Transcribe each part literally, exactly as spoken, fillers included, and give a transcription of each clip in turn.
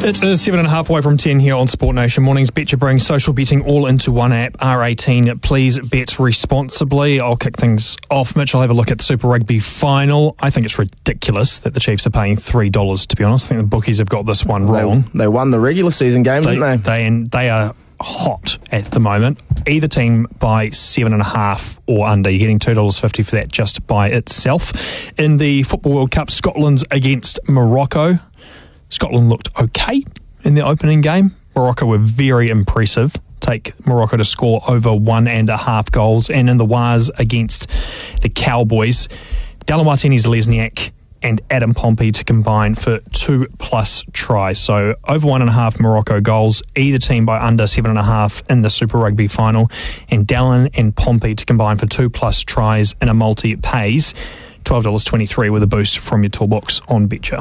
It is seven and a half away from ten here on Sport Nation Mornings. Betcha brings social betting all into one app. R eighteen, please bet responsibly. I'll kick things off. Mitch, I'll have a look at the Super Rugby final. I think it's ridiculous that the Chiefs are paying three dollars, to be honest. I think the bookies have got this one wrong. They, they won the regular season game, they, didn't they? They, and they are hot at the moment. Either team by seven and a half or under. You're getting two dollars fifty for that just by itself. In the Football World Cup, Scotland's against Morocco. Scotland looked okay in the opening game. Morocco were very impressive. Take Morocco to score over one and a half goals. And in the Waz against the Cowboys, Dallin Watene-Zelezniak and Adam Pompey to combine for two plus tries. So over one and a half Morocco goals, either team by under seven and a half in the Super Rugby final. And Dallin and Pompey to combine for two plus tries in a multi pays. twelve dollars twenty-three with a boost from your toolbox on Betcha.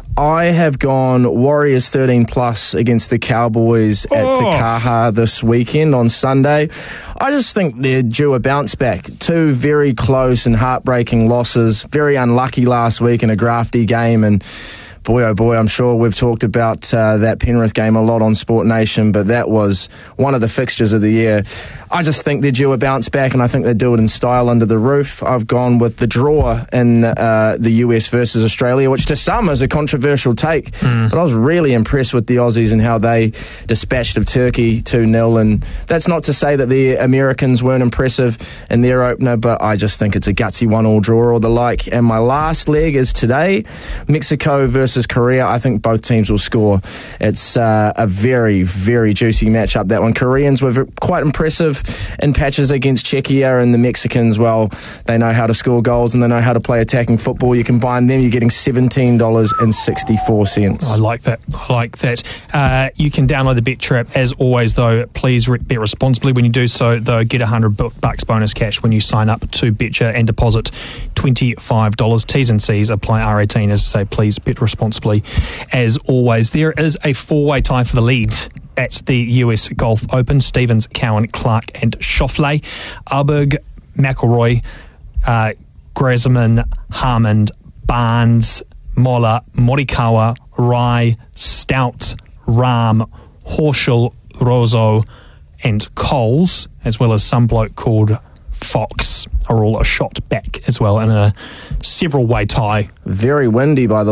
I have gone Warriors thirteen plus against the Cowboys at oh. Te Kaha this weekend on Sunday. I just think they're due a bounce back. Two very close and heartbreaking losses. Very unlucky last week in a grafty game, and boy, oh boy, I'm sure we've talked about uh, that Penrith game a lot on Sport Nation, but that was one of the fixtures of the year. I just think they're due a bounce back, and I think they do it in style under the roof. I've gone with the draw in uh, the U S versus Australia, which to some is a controversial take, mm. but I was really impressed with the Aussies and how they dispatched of Turkey two nil, and that's not to say that the Americans weren't impressive in their opener, but I just think it's a gutsy one-all draw or the like. And my last leg is today, Mexico versus Korea. I think both teams will score. It's uh, a very, very juicy matchup, that one. Koreans were quite impressive in patches against Czechia, and the Mexicans, well, they know how to score goals and they know how to play attacking football. You combine them, you're getting seventeen dollars sixty-four. I like that. I like that. Uh, you can download the Betcha app. As always, though, please re- bet responsibly. When you do so, though, get one hundred bucks bonus cash when you sign up to Betcha and deposit twenty-five dollars. T's and C's apply. R eighteen, as I say, please bet responsibly. As always, there is a four-way tie for the lead at the U S Golf Open. Stevens, Cowan, Clark and Schauffele. Aberg, McIlroy, uh, Grasman, Harmon, Barnes, Moller, Morikawa, Rai, Stout, Rahm, Horschel, Rosso and Coles, as well as some bloke called Fox, are all a shot back as well in a several-way tie. Very windy by the